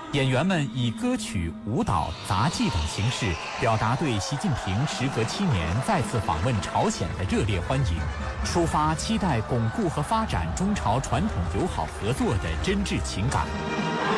演员们以歌曲、舞蹈、杂技等形式表达对习近平时隔7年再次访问朝鲜的热烈欢迎，抒发期待巩固和发展中朝传统友好合作的真挚情感。